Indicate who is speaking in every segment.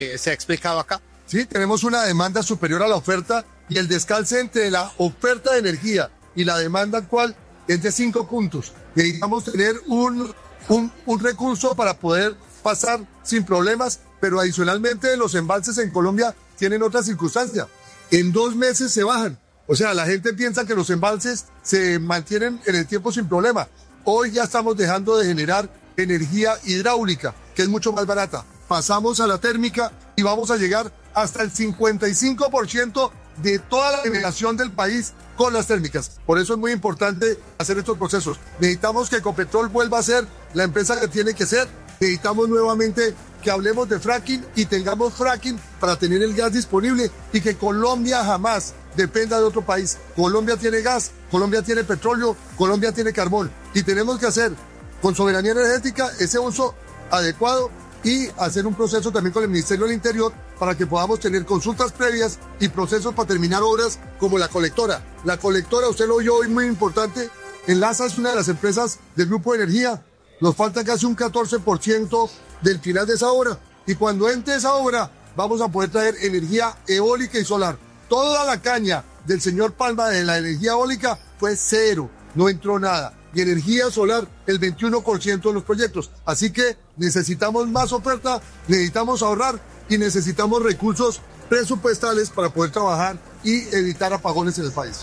Speaker 1: se ha explicado acá.
Speaker 2: Sí, tenemos una demanda superior a la oferta y el descalce entre la oferta de energía y la demanda actual es de 5 puntos. Necesitamos tener un recurso para poder pasar sin problemas, pero adicionalmente los embalses en Colombia tienen otra circunstancia. En 2 meses se bajan. O sea, la gente piensa que los embalses se mantienen en el tiempo sin problema. Hoy ya estamos dejando de generar energía hidráulica, que es mucho más barata. Pasamos a la térmica y vamos a llegar hasta el 55% de toda la generación del país con las térmicas. Por eso es muy importante hacer estos procesos. Necesitamos que Ecopetrol vuelva a ser la empresa que tiene que ser. Necesitamos nuevamente que hablemos de fracking y tengamos fracking para tener el gas disponible y que Colombia jamás dependa de otro país. Colombia tiene gas, Colombia tiene petróleo, Colombia tiene carbón y tenemos que hacer con soberanía energética ese uso adecuado y hacer un proceso también con el Ministerio del Interior para que podamos tener consultas previas y procesos para terminar obras como la colectora. La colectora, usted lo oyó hoy, muy importante. Enlaza es una de las empresas del Grupo de Energía. Nos falta casi un 14% del final de esa obra. Y cuando entre esa obra, vamos a poder traer energía eólica y solar. Toda la caña del señor Palma de la energía eólica fue cero, no entró nada. Y energía solar, el 21% de los proyectos. Así que necesitamos más oferta, necesitamos ahorrar y necesitamos recursos presupuestales para poder trabajar y evitar apagones en el país.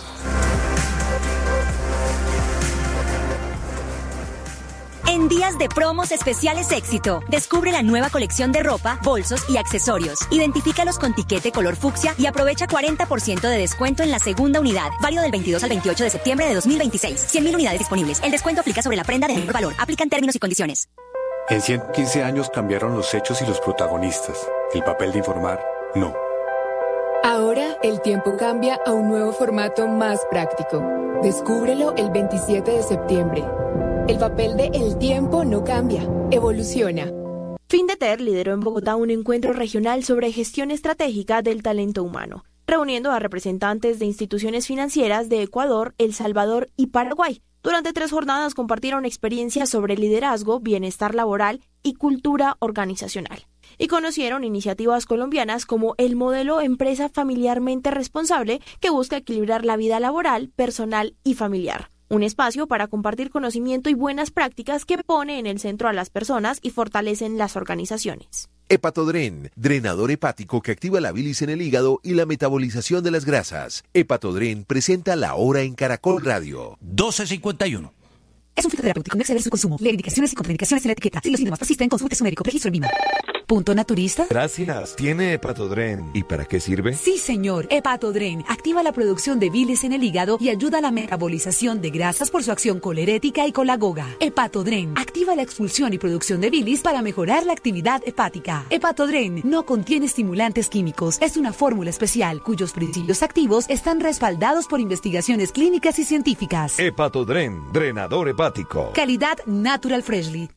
Speaker 3: En días de promos especiales Éxito, descubre la nueva colección de ropa, bolsos y accesorios. Identifícalos con tiquete color fucsia y aprovecha 40% de descuento en la segunda unidad. Válido del 22 al 28 de septiembre de 2026. 100.000 unidades disponibles. El descuento aplica sobre la prenda de menor valor. Aplican términos y condiciones.
Speaker 4: En 115 años cambiaron los hechos y los protagonistas. El papel de informar, no.
Speaker 5: Ahora el tiempo cambia a un nuevo formato más práctico. Descúbrelo el 27 de septiembre. El papel de El Tiempo no cambia, evoluciona.
Speaker 6: Findeter lideró en Bogotá un encuentro regional sobre gestión estratégica del talento humano, reuniendo a representantes de instituciones financieras de Ecuador, El Salvador y Paraguay. Durante 3 jornadas compartieron experiencias sobre liderazgo, bienestar laboral y cultura organizacional. Y conocieron iniciativas colombianas como el modelo empresa familiarmente responsable, que busca equilibrar la vida laboral, personal y familiar. Un espacio para compartir conocimiento y buenas prácticas que pone en el centro a las personas y fortalecen las organizaciones.
Speaker 7: Hepatodren, drenador hepático que activa la bilis en el hígado y la metabolización de las grasas. Hepatodren presenta La Hora en Caracol Radio.
Speaker 8: 12:51.
Speaker 9: Es un fitoterapéutico, no exceder su consumo. Lee indicaciones y contraindicaciones en la etiqueta. Si los síntomas persisten, consulte a su médico. Registro en VIMA. ¿Punto naturista?
Speaker 10: Gracias. ¿Tiene Hepatodren? ¿Y para qué sirve?
Speaker 9: Sí, señor. Hepatodren activa la producción de bilis en el hígado y ayuda a la metabolización de grasas por su acción colerética y colagoga. Hepatodren activa la expulsión y producción de bilis para mejorar la actividad hepática. Hepatodren no contiene estimulantes químicos. Es una fórmula especial cuyos principios activos están respaldados por investigaciones clínicas y científicas.
Speaker 10: Hepatodren, drenador hepático.
Speaker 9: Calidad Natural Freshly.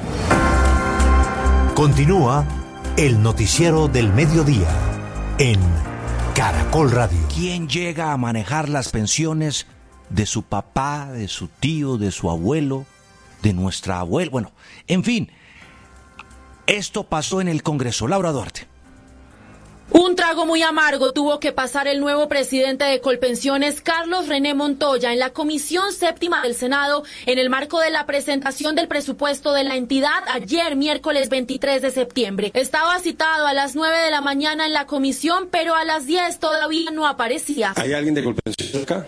Speaker 11: Continúa el noticiero del mediodía en Caracol Radio.
Speaker 8: ¿Quién llega a manejar las pensiones de su papá, de su tío, de su abuelo, de nuestra abuela? Bueno, en fin, esto pasó en el Congreso. Laura Duarte.
Speaker 12: Un trago muy amargo tuvo que pasar el nuevo presidente de Colpensiones, Carlos René Montoya, en la Comisión Séptima del Senado, en el marco de la presentación del presupuesto de la entidad ayer, miércoles 23 de septiembre. Estaba citado a las 9 de la mañana en la comisión, pero a las 10 todavía no aparecía.
Speaker 13: ¿Hay alguien de Colpensiones acá?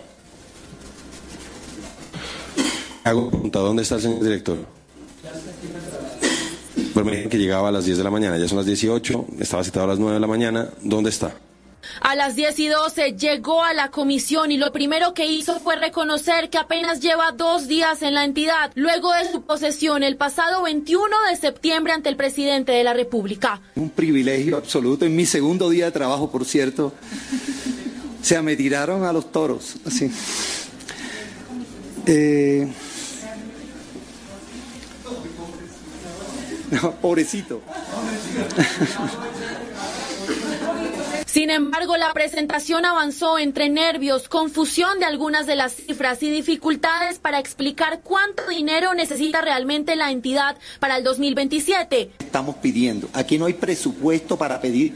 Speaker 13: Hago pregunta, ¿dónde está el señor director? Pues me dijeron que llegaba a las 10 de la mañana, ya son las 18, estaba citado a las 9 de la mañana, ¿dónde está?
Speaker 12: A las 10:12 llegó a la comisión y lo primero que hizo fue reconocer que apenas lleva 2 días en la entidad, luego de su posesión el pasado 21 de septiembre ante el presidente de la República.
Speaker 14: Un privilegio absoluto, en mi segundo día de trabajo, por cierto. O sea, me tiraron a los toros, así. No, pobrecito.
Speaker 12: Sin embargo, la presentación avanzó entre nervios, confusión de algunas de las cifras y dificultades para explicar cuánto dinero necesita realmente la entidad para el 2027.
Speaker 14: Estamos pidiendo, aquí no hay presupuesto para pedir